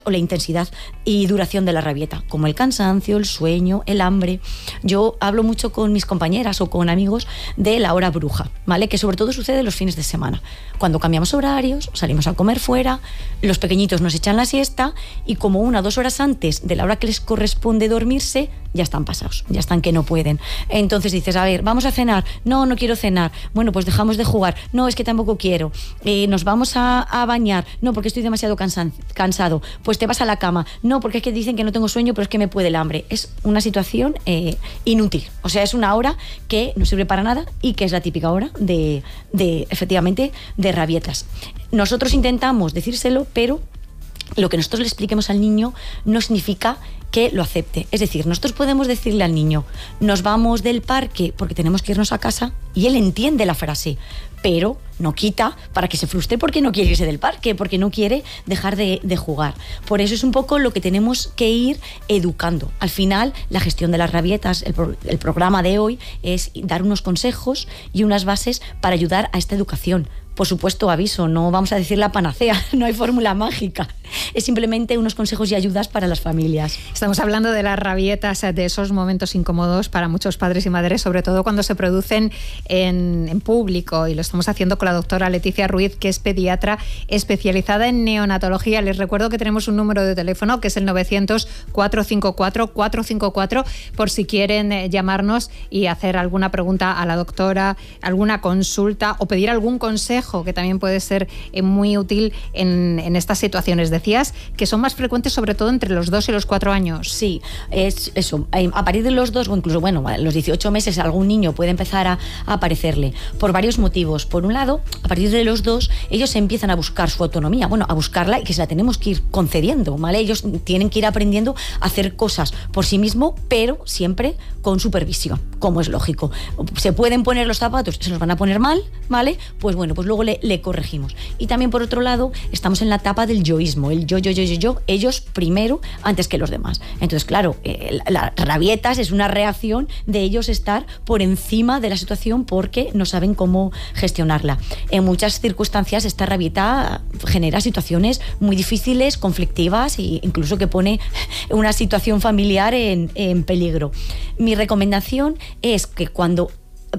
o la intensidad y duración de la rabieta, como el cansancio, el sueño, el hambre. Yo hablo mucho con mis compañeras o con amigos de la hora bruja, ¿vale? Que sobre todo sucede los fines de semana, cuando cambiamos horarios, salimos a comer fuera, los pequeñitos nos echan la siesta y como 1 o 2 horas antes de la hora que les corresponde dormirse, ya están pasados, ya están que no pueden. Entonces dices, a ver, vamos a cenar, no quiero cenar, bueno, pues dejamos de jugar, no, es que tampoco quiero, nos vamos a bañar, no, porque estoy demasiado cansado, pues te vas a la cama, no, porque es que dicen que no tengo sueño, pero es que me puede el hambre. Es una situación inútil, o sea, es una hora que no sirve para nada y que es la típica hora de efectivamente, de rabietas. Nosotros intentamos decírselo, pero lo que nosotros le expliquemos al niño no significa que lo acepte. Es decir, nosotros podemos decirle al niño, nos vamos del parque porque tenemos que irnos a casa, y él entiende la frase, pero no quita para que se frustre porque no quiere irse del parque, porque no quiere dejar de jugar. Por eso es un poco lo que tenemos que ir educando. Al final, la gestión de las rabietas, el programa de hoy es dar unos consejos y unas bases para ayudar a esta educación. Por supuesto, aviso, no vamos a decir la panacea, no hay fórmula mágica. Es simplemente unos consejos y ayudas para las familias. Estamos hablando de las rabietas, de esos momentos incómodos para muchos padres y madres, sobre todo cuando se producen en público, y lo estamos haciendo con la doctora Leticia Ruiz, que es pediatra especializada en neonatología. Les recuerdo que tenemos un número de teléfono que es el 900-454-454 por si quieren llamarnos y hacer alguna pregunta a la doctora, alguna consulta o pedir algún consejo, que también puede ser muy útil en estas situaciones. Decías que son más frecuentes sobre todo entre los 2 y los 4 años. Sí, es eso. A partir de los 2 o incluso, bueno, a los 18 meses algún niño puede empezar a aparecerle por varios motivos. Por un lado, a partir de los 2 ellos empiezan a buscar su autonomía, bueno, a buscarla, y que se la tenemos que ir concediendo, ¿vale? Ellos tienen que ir aprendiendo a hacer cosas por sí mismos, pero siempre con supervisión, como es lógico. Se pueden poner los zapatos, se los van a poner mal, ¿vale? Pues bueno, pues luego le corregimos. Y también por otro lado, estamos en la etapa del yoísmo, el yo, ellos primero antes que los demás. Entonces, claro, las rabietas es una reacción de ellos estar por encima de la situación porque no saben cómo gestionarla. En muchas circunstancias esta rabieta genera situaciones muy difíciles, conflictivas e incluso que pone una situación familiar en peligro. Mi recomendación es que cuando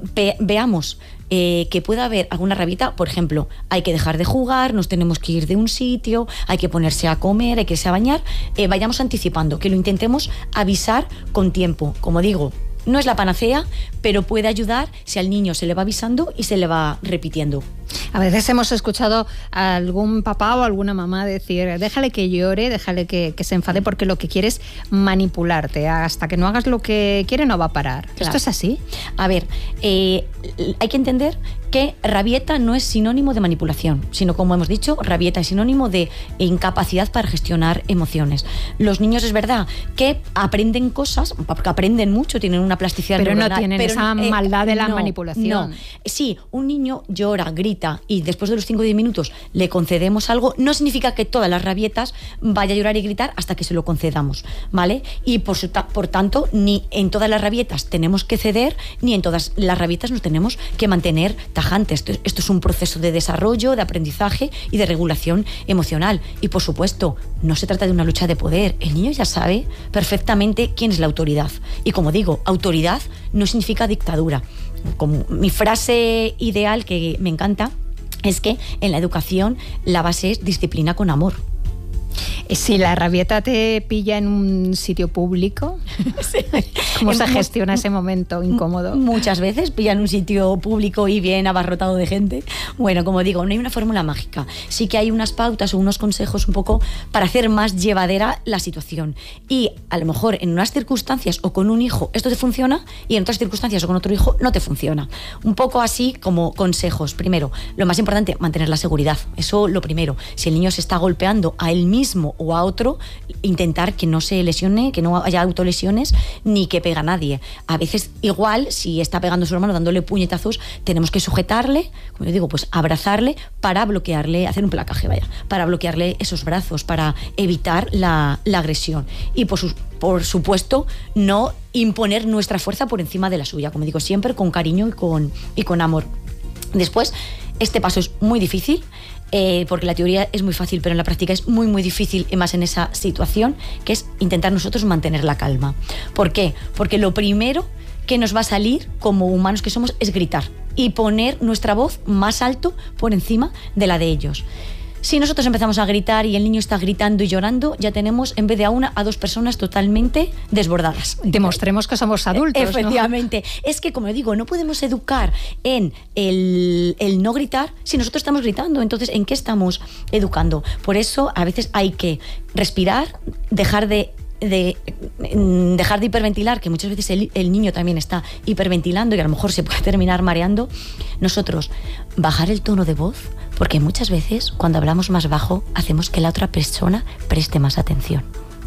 veamos que pueda haber alguna rabieta, por ejemplo, hay que dejar de jugar, nos tenemos que ir de un sitio, hay que ponerse a comer, hay que irse a bañar, vayamos anticipando, que lo intentemos avisar con tiempo. Como digo, no es la panacea, pero puede ayudar si al niño se le va avisando y se le va repitiendo. A veces hemos escuchado a algún papá o alguna mamá decir, déjale que llore, déjale que se enfade, porque lo que quiere es manipularte. Hasta que no hagas lo que quiere no va a parar. Claro. ¿Esto es así? A ver, hay que entender que rabieta no es sinónimo de manipulación, sino, como hemos dicho, rabieta es sinónimo de incapacidad para gestionar emociones. Los niños es verdad que aprenden cosas, porque aprenden mucho, tienen una plasticidad neuronal, no tienen esa maldad de la manipulación. No. Sí, un niño llora, grita y después de los 5 o 10 minutos le concedemos algo, no significa que todas las rabietas vaya a llorar y gritar hasta que se lo concedamos, ¿vale? Y por tanto, ni en todas las rabietas tenemos que ceder, ni en todas las rabietas nos tenemos que mantener tajantes. Esto es un proceso de desarrollo, de aprendizaje y de regulación emocional. Y por supuesto, no se trata de una lucha de poder. El niño ya sabe perfectamente quién es la autoridad. Y como digo, autoridad no significa dictadura. Como mi frase ideal, que me encanta, es que en la educación la base es disciplina con amor. Si la rabieta te pilla en un sitio público, sí. ¿Cómo se gestiona ese momento incómodo? Muchas veces pilla en un sitio público y bien abarrotado de gente. Bueno, como digo, no hay una fórmula mágica. Sí que hay unas pautas o unos consejos un poco para hacer más llevadera la situación. Y a lo mejor en unas circunstancias o con un hijo esto te funciona y en otras circunstancias o con otro hijo no te funciona. Un poco así como consejos. Primero, lo más importante, mantener la seguridad. Eso lo primero. Si el niño se está golpeando a él mismo o a otro, intentar que no se lesione, que no haya autolesiones ni que pega a nadie. A veces, igual, si está pegando a su hermano dándole puñetazos, tenemos que sujetarle, como yo digo, pues abrazarle para bloquearle, hacer un placaje, para bloquearle esos brazos, para evitar la agresión. Y por supuesto, no imponer nuestra fuerza por encima de la suya, como digo, siempre con cariño y con amor. Después, Este paso es muy difícil, porque la teoría es muy fácil, pero en la práctica es muy, muy difícil, y más en esa situación, que es intentar nosotros mantener la calma. ¿Por qué? Porque lo primero que nos va a salir como humanos que somos es gritar y poner nuestra voz más alto por encima de la de ellos. Si nosotros empezamos a gritar y el niño está gritando y llorando, ya tenemos en vez de a una, a dos personas totalmente desbordadas. Demostremos que somos adultos, efectivamente. ¿No? Es que, como digo, no podemos educar en el no gritar si nosotros estamos gritando. Entonces, ¿en qué estamos educando? Por eso, a veces hay que respirar, dejar de hiperventilar, que muchas veces el niño también está hiperventilando y a lo mejor se puede terminar mareando. Nosotros, bajar el tono de voz, porque muchas veces cuando hablamos más bajo hacemos que la otra persona preste más atención,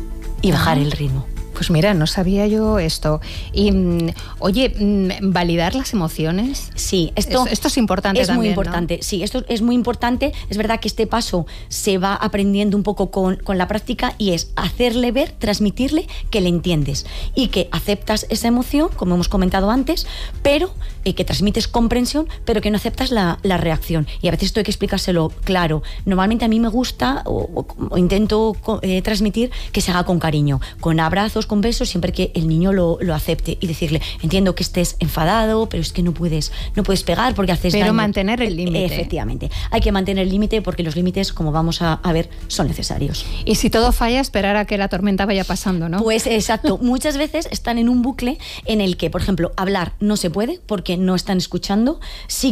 y bajar el ritmo. Pues mira, no sabía yo esto. Y, oye, ¿validar las emociones? Sí, esto es importante es también, muy importante, ¿no? Sí, esto es muy importante. Es verdad que este paso se va aprendiendo un poco con la práctica, y es hacerle ver, transmitirle que le entiendes y que aceptas esa emoción, como hemos comentado antes, pero que transmites comprensión, pero que no aceptas la reacción. Y a veces esto hay que explicárselo claro. Normalmente a mí me gusta o intento transmitir que se haga con cariño, con abrazos, con besos, siempre que el niño lo acepte, y decirle: entiendo que estés enfadado, pero es que no puedes pegar porque haces daño. Pero mantener el límite. Efectivamente, hay que mantener el límite, porque los límites, como vamos a ver, son necesarios. Y si todo falla, esperar a que la tormenta vaya pasando, ¿no? Pues exacto. Muchas veces están en un bucle en el que, por ejemplo, hablar no se puede porque no están escuchando. Sí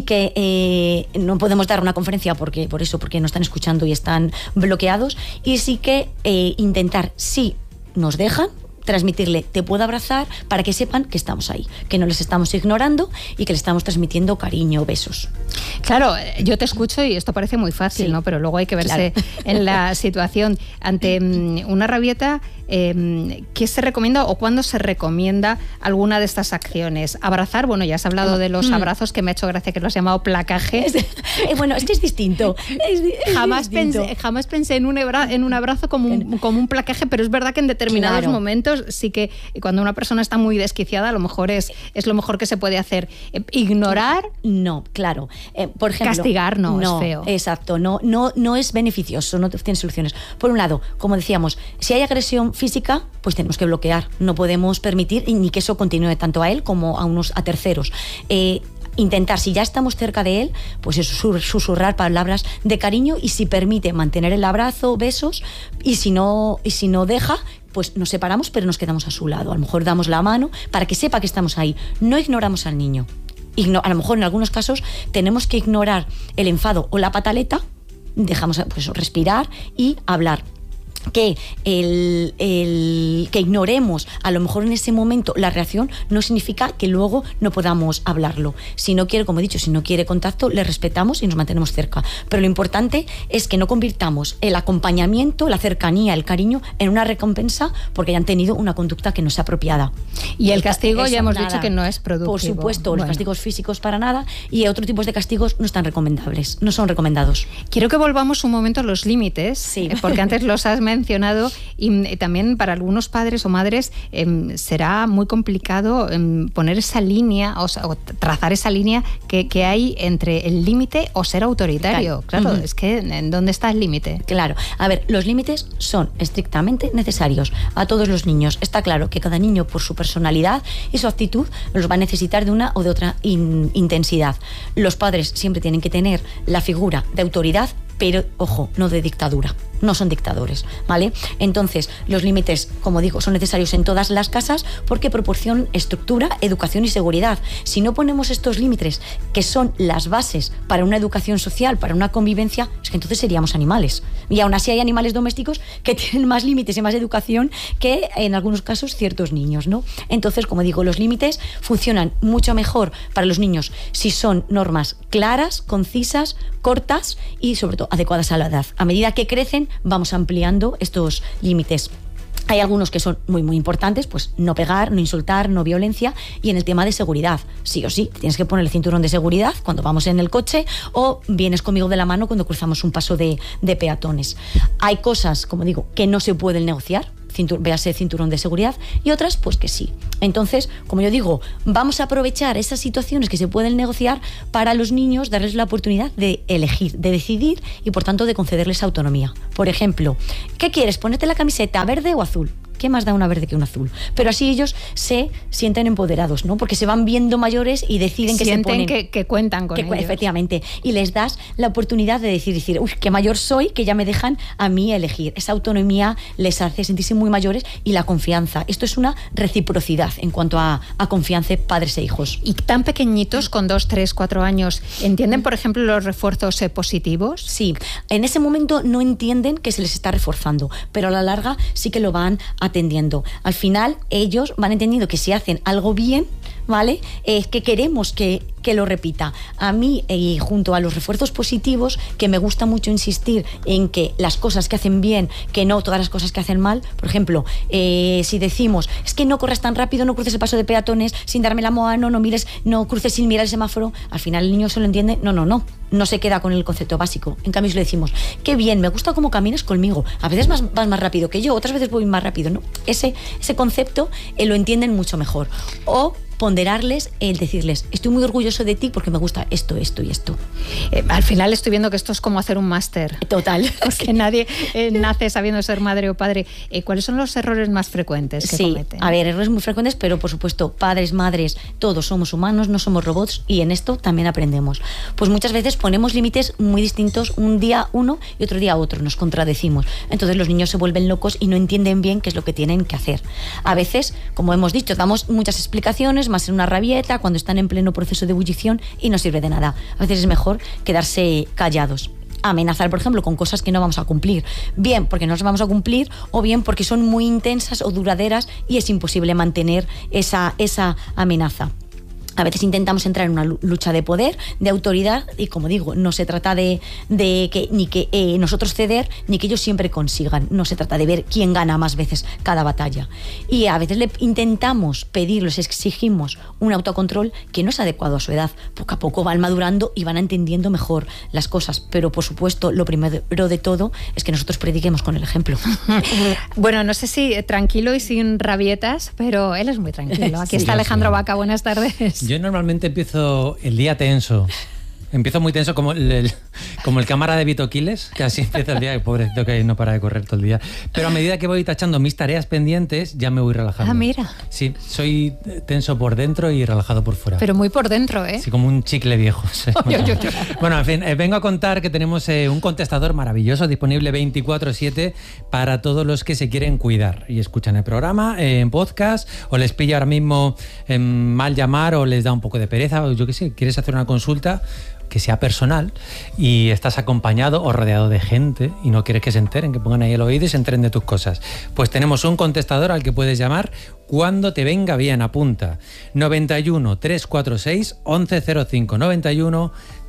que no podemos dar una conferencia porque no están escuchando y están bloqueados. Y sí que intentar, si nos dejan, transmitirle: te puedo abrazar, para que sepan que estamos ahí, que no les estamos ignorando y que les estamos transmitiendo cariño, besos. Claro, yo te escucho y esto parece muy fácil, sí, ¿no? Pero luego hay que verse en la situación. Ante una rabieta, ¿qué se recomienda o cuándo se recomienda alguna de estas acciones? Abrazar, bueno, ya has hablado de los abrazos, que me ha hecho gracia que lo has llamado placaje. Bueno, es que es distinto. Jamás pensé en un abrazo como un placaje, pero es verdad que en determinados momentos sí que, cuando una persona está muy desquiciada, a lo mejor es lo mejor que se puede hacer. Ignorar, no, claro. Por ejemplo, castigar no es feo. Exacto, no es beneficioso, no tiene soluciones. Por un lado, como decíamos, si hay agresión física, pues tenemos que bloquear. No podemos permitir ni que eso continúe tanto a él como a terceros. Intentar, si ya estamos cerca de él, pues susurrar palabras de cariño, y si permite, mantener el abrazo, besos, y si no deja, pues nos separamos, pero nos quedamos a su lado. A lo mejor damos la mano para que sepa que estamos ahí. No ignoramos al niño. A lo mejor en algunos casos tenemos que ignorar el enfado o la pataleta, dejamos pues respirar y hablar. Que que ignoremos a lo mejor en ese momento la reacción no significa que luego no podamos hablarlo. Si no quiere, como he dicho, si no quiere contacto, le respetamos y nos mantenemos cerca. Pero lo importante es que no convirtamos el acompañamiento, la cercanía, el cariño en una recompensa porque hayan tenido una conducta que no sea apropiada. Y el castigo, ya hemos dicho que no es productivo. Por supuesto, los castigos físicos para nada, y otros tipos de castigos no están recomendables, no son recomendados. Quiero que volvamos un momento a los límites, sí, porque antes los has mencionado, y también para algunos padres o madres será muy complicado poner esa línea o trazar esa línea que hay entre el límite o ser autoritario. Claro, es que ¿en dónde está el límite? Claro, a ver, los límites son estrictamente necesarios a todos los niños. Está claro que cada niño, por su personalidad y su actitud, los va a necesitar de una o de otra intensidad. Los padres siempre tienen que tener la figura de autoridad, pero, ojo, no de dictadura. No son dictadores, ¿vale? Entonces, los límites, como digo, son necesarios en todas las casas porque proporcionan estructura, educación y seguridad. Si no ponemos estos límites, que son las bases para una educación social, para una convivencia, es que entonces seríamos animales. Y aún así hay animales domésticos que tienen más límites y más educación que, en algunos casos, ciertos niños, ¿no? Entonces, como digo, los límites funcionan mucho mejor para los niños si son normas claras, concisas, cortas y, sobre todo, adecuadas a la edad. A medida que crecen, vamos ampliando estos límites. Hay algunos que son muy, muy importantes, pues no pegar, no insultar, no violencia, y en el tema de seguridad, sí o sí, tienes que poner el cinturón de seguridad cuando vamos en el coche o vienes conmigo de la mano cuando cruzamos un paso de peatones. Hay cosas, como digo, que no se pueden negociar, véase cinturón de seguridad, y otras pues que sí. Entonces, como yo digo, vamos a aprovechar esas situaciones que se pueden negociar para los niños, darles la oportunidad de elegir, de decidir y por tanto de concederles autonomía. Por ejemplo, ¿qué quieres? ¿Ponerte la camiseta verde o azul? ¿Qué más da una verde que un azul? Pero así ellos se sienten empoderados, ¿no? Porque se van viendo mayores y deciden que se ponen... que cuentan con ellos. Efectivamente. Y les das la oportunidad de decir, uy, qué mayor soy, que ya me dejan a mí elegir. Esa autonomía les hace sentirse muy mayores, y la confianza. Esto es una reciprocidad en cuanto a confianza padres e hijos. ¿Y tan pequeñitos, con 2, 3, 4 años, entienden, por ejemplo, los refuerzos positivos? Sí. En ese momento no entienden que se les está reforzando, pero a la larga sí que lo van atendiendo. Al final ellos van entendiendo que si hacen algo bien, ¿vale? Que queremos que lo repita. A mí, junto a los refuerzos positivos, que me gusta mucho insistir en que las cosas que hacen bien, que no todas las cosas que hacen mal. Por ejemplo, si decimos, es que no corras tan rápido, no cruces el paso de peatones sin darme la mano, no cruces sin mirar el semáforo, al final el niño se lo entiende, no se queda con el concepto básico. En cambio, si le decimos, qué bien, me gusta cómo caminas conmigo, a veces vas más rápido que yo, otras veces voy más rápido, ¿no? Ese concepto lo entienden mucho mejor. O ponderarles el decirles, estoy muy orgulloso de ti porque me gusta esto y esto. Al final estoy viendo que esto es como hacer un máster. Total. Porque nadie nace sabiendo ser madre o padre. ¿Cuáles son los errores más frecuentes que cometen? A ver, errores muy frecuentes, pero por supuesto, padres, madres, todos somos humanos, no somos robots, y en esto también aprendemos. Pues muchas veces ponemos límites muy distintos, un día uno y otro día otro, nos contradecimos. Entonces los niños se vuelven locos y no entienden bien qué es lo que tienen que hacer. A veces, como hemos dicho, damos muchas explicaciones, más en una rabieta, cuando están en pleno proceso de ebullición, y no sirve de nada. A veces es mejor quedarse callados. Amenazar, por ejemplo, con cosas que no vamos a cumplir. Bien porque no las vamos a cumplir, o bien porque son muy intensas o duraderas y es imposible mantener esa amenaza. A veces intentamos entrar en una lucha de poder, de autoridad, y como digo, no se trata de que nosotros ceder, ni que ellos siempre consigan. No se trata de ver quién gana más veces cada batalla. Y a veces le intentamos pedir, les exigimos un autocontrol que no es adecuado a su edad. Poco a poco van madurando y van entendiendo mejor las cosas. Pero, por supuesto, lo primero de todo es que nosotros prediquemos con el ejemplo. Bueno, no sé si tranquilo y sin rabietas, pero él es muy tranquilo. Aquí está Alejandro Vaca. Buenas tardes. Yo normalmente empiezo el día tenso. Empiezo muy tenso como el cámara de Vito Quiles, que así empieza el día, pobrecito que no para de correr todo el día. Pero a medida que voy tachando mis tareas pendientes, ya me voy relajando. Ah, mira. Sí, soy tenso por dentro y relajado por fuera. Pero muy por dentro, ¿eh? Sí, como un chicle viejo. Sí. Bueno, en fin, vengo a contar que tenemos un contestador maravilloso disponible 24/7 para todos los que se quieren cuidar y escuchan el programa en podcast, o les pilla ahora mismo mal llamar, o les da un poco de pereza, o yo qué sé, quieres hacer una consulta que sea personal y estás acompañado o rodeado de gente y no quieres que se enteren, que pongan ahí el oído y se enteren de tus cosas. Pues tenemos un contestador al que puedes llamar cuando te venga bien. Apunta: 91 346 1105, 91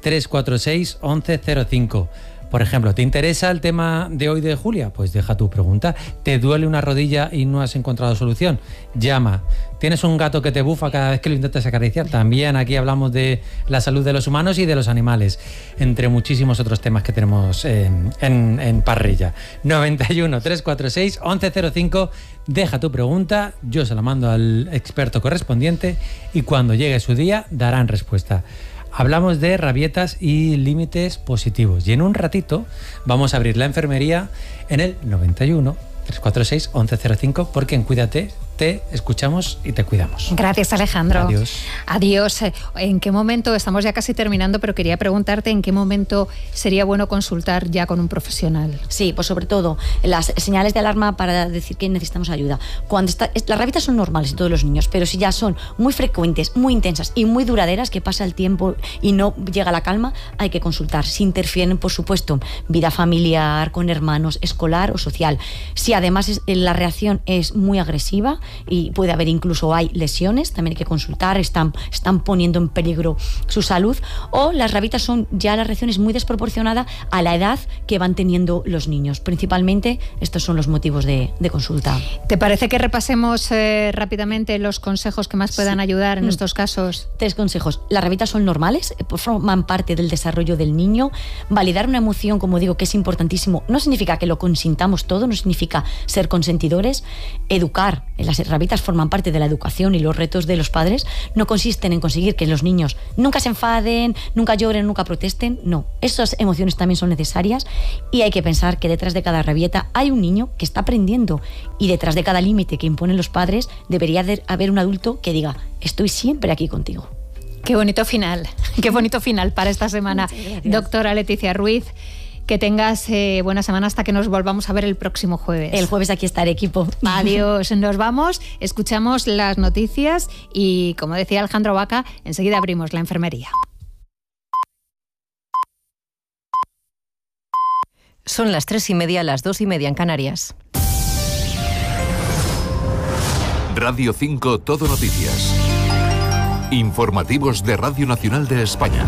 346 1105. Por ejemplo, ¿te interesa el tema de hoy de Julia? Pues deja tu pregunta. ¿Te duele una rodilla y no has encontrado solución? Llama. ¿Tienes un gato que te bufa cada vez que lo intentas acariciar? También aquí hablamos de la salud de los humanos y de los animales, entre muchísimos otros temas que tenemos en parrilla. 91 346 1105. Deja tu pregunta, yo se la mando al experto correspondiente y cuando llegue su día darán respuesta. Hablamos de rabietas y límites positivos. Y en un ratito vamos a abrir la enfermería en el 91 346 1105, porque en Cuídate te escuchamos y te cuidamos. Gracias, Alejandro. Adiós. Adiós. ¿En qué momento, estamos ya casi terminando, pero quería preguntarte en qué momento sería bueno consultar ya con un profesional? Sí, pues sobre todo las señales de alarma para decir que necesitamos ayuda. Las rabietas son normales en todos los niños, pero si ya son muy frecuentes, muy intensas y muy duraderas, que pasa el tiempo y no llega la calma, hay que consultar. Si interfieren, por supuesto, vida familiar, con hermanos, escolar o social. Si además la reacción es muy agresiva, y puede haber incluso hay lesiones, también hay que consultar, están poniendo en peligro su salud, o las rabitas ya la reacción es muy desproporcionada a la edad que van teniendo los niños. Principalmente estos son los motivos de consulta. ¿Te parece que repasemos rápidamente los consejos que más puedan ayudar en estos casos? 3 consejos. Las rabitas son normales, forman parte del desarrollo del niño. Validar una emoción, como digo, que es importantísimo, no significa que lo consintamos todo, no significa ser consentidores. Educar, las rabitas forman parte de la educación y los retos de los padres no consisten en conseguir que los niños nunca se enfaden, nunca lloren, nunca protesten. No, esas emociones también son necesarias y hay que pensar que detrás de cada rabieta hay un niño que está aprendiendo y detrás de cada límite que imponen los padres debería haber un adulto que diga: estoy siempre aquí contigo. Qué bonito final para esta semana. Doctora Leticia Ruiz, que tengas buena semana hasta que nos volvamos a ver el próximo jueves. El jueves aquí estaré, equipo. Adiós, nos vamos, escuchamos las noticias y, como decía Alejandro Vaca, enseguida abrimos la enfermería. Son las 3:30, las 2:30 en Canarias. Radio 5 Todo Noticias. Informativos de Radio Nacional de España.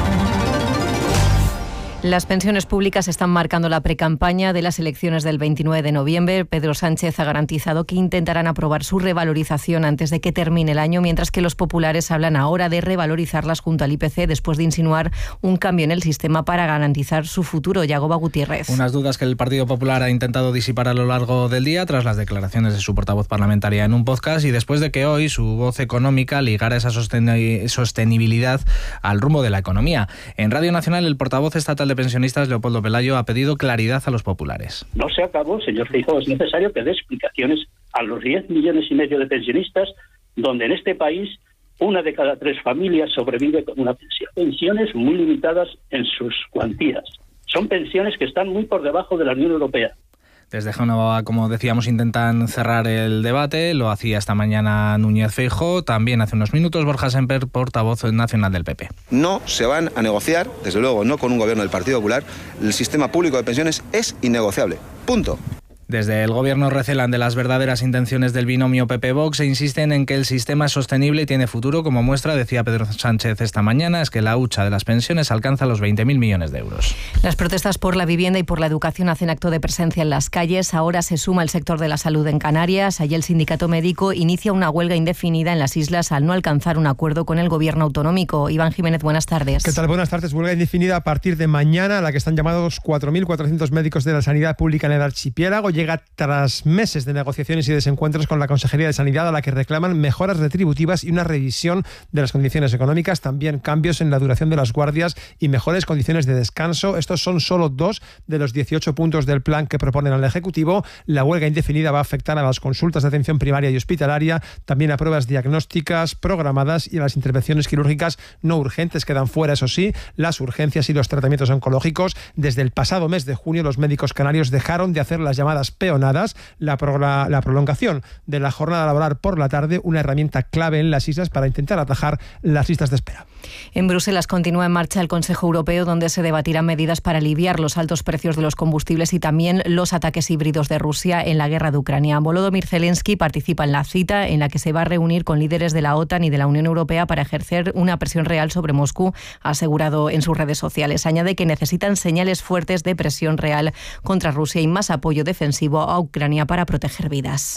Las pensiones públicas están marcando la precampaña de las elecciones del 29 de noviembre. Pedro Sánchez ha garantizado que intentarán aprobar su revalorización antes de que termine el año, mientras que los populares hablan ahora de revalorizarlas junto al IPC después de insinuar un cambio en el sistema para garantizar su futuro. Yagoba Gutiérrez. Unas dudas que el Partido Popular ha intentado disipar a lo largo del día tras las declaraciones de su portavoz parlamentaria en un podcast y después de que hoy su voz económica ligara esa sostenibilidad al rumbo de la economía. En Radio Nacional, el portavoz estatal de pensionistas, Leopoldo Pelayo, ha pedido claridad a los populares. No se acabó, señor Feijóo, es necesario que dé explicaciones a los 10,5 millones de pensionistas, donde en este país 1 de cada 3 familias sobrevive con una pensión. Pensiones muy limitadas en sus cuantías. Son pensiones que están muy por debajo de la Unión Europea. Desde Génova, como decíamos, intentan cerrar el debate. Lo hacía esta mañana Núñez Feijóo. También hace unos minutos Borja Semper, portavoz nacional del PP. No se van a negociar, desde luego no con un gobierno del Partido Popular. El sistema público de pensiones es innegociable. Punto. Desde el Gobierno recelan de las verdaderas intenciones del binomio PP-Vox e insisten en que el sistema es sostenible y tiene futuro. Como muestra, decía Pedro Sánchez esta mañana, es que la hucha de las pensiones alcanza los 20.000 millones de euros. Las protestas por la vivienda y por la educación hacen acto de presencia en las calles. Ahora se suma el sector de la salud en Canarias. Allí el sindicato médico inicia una huelga indefinida en las islas al no alcanzar un acuerdo con el Gobierno autonómico. Iván Jiménez, buenas tardes. ¿Qué tal? Buenas tardes. Huelga indefinida a partir de mañana, a la que están llamados 4.400 médicos de la sanidad pública en el archipiélago. Llega tras meses de negociaciones y desencuentros con la Consejería de Sanidad, a la que reclaman mejoras retributivas y una revisión de las condiciones económicas, también cambios en la duración de las guardias y mejores condiciones de descanso. Estos son solo 2 de los 18 puntos del plan que proponen al Ejecutivo. La huelga indefinida va a afectar a las consultas de atención primaria y hospitalaria, también a pruebas diagnósticas programadas y a las intervenciones quirúrgicas no urgentes. Quedan fuera, eso sí, las urgencias y los tratamientos oncológicos. Desde el pasado mes de junio, los médicos canarios dejaron de hacer las llamadas peonadas. La prolongación de la jornada laboral por la tarde, una herramienta clave en las islas para intentar atajar las listas de espera. En Bruselas continúa en marcha el Consejo Europeo, donde se debatirán medidas para aliviar los altos precios de los combustibles y también los ataques híbridos de Rusia en la guerra de Ucrania. Volodymyr Zelensky participa en la cita, en la que se va a reunir con líderes de la OTAN y de la Unión Europea para ejercer una presión real sobre Moscú, ha asegurado en sus redes sociales. Añade que necesitan señales fuertes de presión real contra Rusia y más apoyo defensivo a Ucrania para proteger vidas.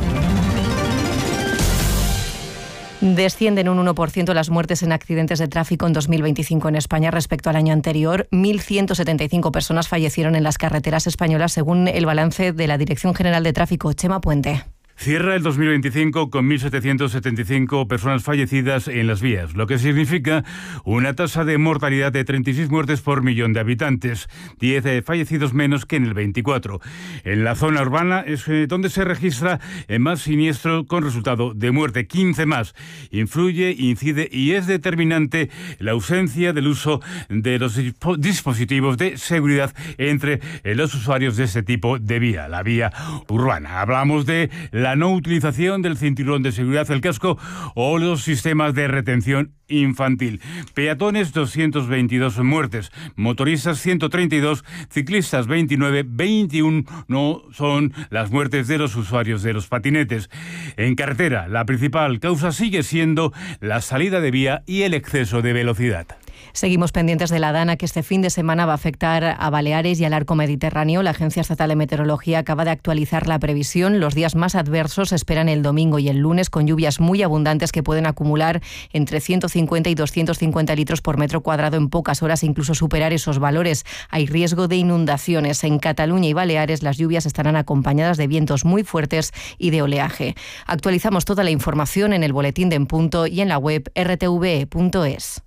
Descienden un 1% las muertes en accidentes de tráfico en 2025 en España respecto al año anterior. 1.175 personas fallecieron en las carreteras españolas, según el balance de la Dirección General de Tráfico. Chema Puente. Cierra el 2025 con 1.775 personas fallecidas en las vías, lo que significa una tasa de mortalidad de 36 muertes por millón de habitantes, 10 fallecidos menos que en el 24. En la zona urbana es donde se registra más siniestro con resultado de muerte, 15 más. Influye, incide y es determinante la ausencia del uso de los dispositivos de seguridad entre los usuarios de este tipo de vía, la vía urbana. Hablamos de la la no utilización del cinturón de seguridad, el casco o los sistemas de retención infantil. Peatones, 222 muertes, motoristas 132, ciclistas 29, 21 no son las muertes de los usuarios de los patinetes. En carretera, la principal causa sigue siendo la salida de vía y el exceso de velocidad. Seguimos pendientes de la dana que este fin de semana va a afectar a Baleares y al arco mediterráneo. La Agencia Estatal de Meteorología acaba de actualizar la previsión. Los días más adversos se esperan el domingo y el lunes, con lluvias muy abundantes que pueden acumular entre 150 y 250 litros por metro cuadrado en pocas horas e incluso superar esos valores. Hay riesgo de inundaciones. En Cataluña y Baleares las lluvias estarán acompañadas de vientos muy fuertes y de oleaje. Actualizamos toda la información en el boletín de En Punto y en la web rtve.es.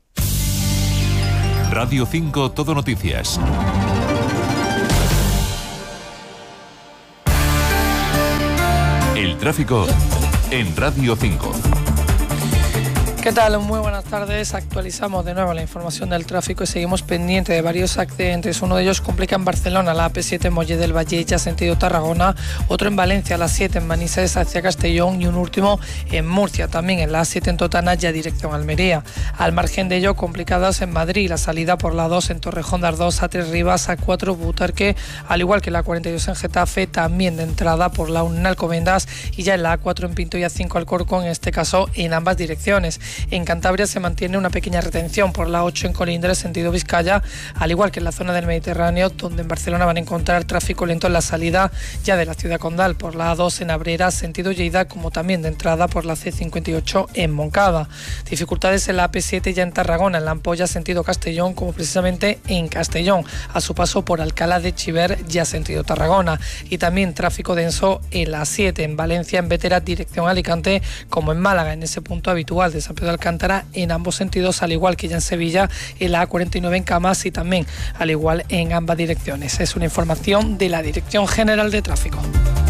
Radio 5 Todo Noticias. El tráfico en Radio 5. ¿Qué tal? Muy buenas tardes. Actualizamos de nuevo la información del tráfico y seguimos pendientes de varios accidentes. Uno de ellos complica en Barcelona, la AP7 en Molle del Valle, ya sentido Tarragona. Otro en Valencia, la 7 en Manises hacia Castellón. Y un último en Murcia, también en la A7 en Totana, ya dirección Almería. Al margen de ello, complicadas en Madrid, la salida por la 2 en Torrejón de Ardoz, A3 Rivas, A4 Butarque, al igual que la 42 en Getafe, también de entrada por la 1 en Alcobendas y ya en la A4 en Pinto y A5 Alcorcón, en este caso en ambas direcciones. En Cantabria se mantiene una pequeña retención por la 8 en Colindres, sentido Vizcaya, al igual que en la zona del Mediterráneo, donde en Barcelona van a encontrar tráfico lento en la salida ya de la ciudad condal, por la A2 en Abrera, sentido Lleida, como también de entrada por la C58 en Moncada. Dificultades en la AP7 ya en Tarragona, en la Ampolla, sentido Castellón, como precisamente en Castellón, a su paso por Alcalá de Chiver, ya sentido Tarragona. Y también tráfico denso en la 7 en Valencia, en Bétera, dirección Alicante, como en Málaga, en ese punto habitual de San Pedro de Alcántara, en ambos sentidos, al igual que ya en Sevilla, en la A49 en Camas y también al igual en ambas direcciones. Es una información de la Dirección General de Tráfico.